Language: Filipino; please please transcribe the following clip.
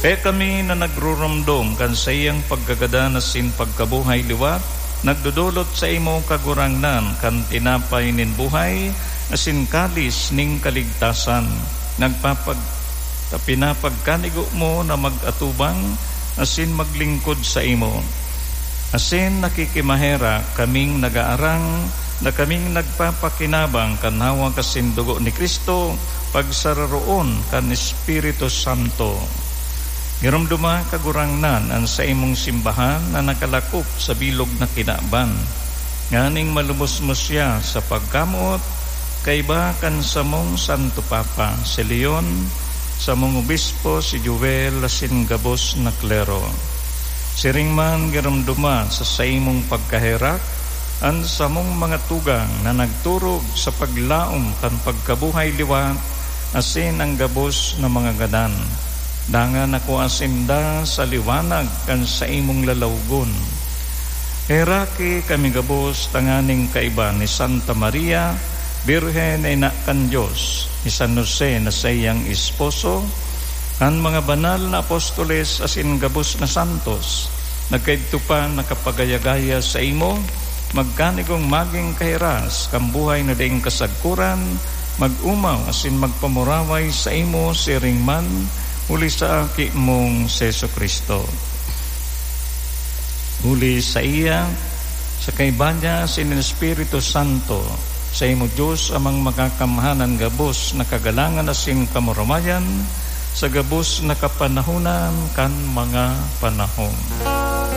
Kaya kami na nagruramdom kan sa iyang pagkagadanas sin pagkabuhay liwat, nagdudulot sa imo kagurangnan kan tinapay nin buhay, asin kalis ning kaligtasan. Pinapagkanigo mo na magatubang, asin maglingkod sa imo. Asin nakikimahera kaming nagaarang, na kaming nagpapakinabang kanhawa kasin dugo ni Kristo, pagsararoon kan Espiritu Santo. Giramduma kagurangnan ang sa imong simbahan na nakalakop sa bilog na kinaban. Nganing malubos mo siya sa pagkamot, kaiba kan sa mong Santo Papa, si Leon, sa mong obispo, si Joel, asin gabos na klero. Siringman giramduma sa imong pagkaherak, ang sa mong mga tugang na nagturog sa paglaom kan pagkabuhay liwat, asin ang gabos na mga gadan. Dangan ako asinda sa liwanag kan sa imong lalawgon. Heraki kami gabos tanganing kaiba ni Santa Maria, Birhen ay kan Diyos, ni San Jose na sa iyang esposo, ang mga banal na apostoles asin gabos na santos, nagkaidto pa nakapagayagaya sa imo, magkanigong maging kahiras, kambuhay na daing kasagkuran, mag-umaw asin magpamuraway sa imo siringman, uli sa aki mong Seso Kristo. Uli sa iya, sa kaibanya sin Espiritu Santo, sa imo Diyos amang makakamahanan gabos na kagalangan asin kamuramayan, sa gabos na kapanahunan kan mga panahon.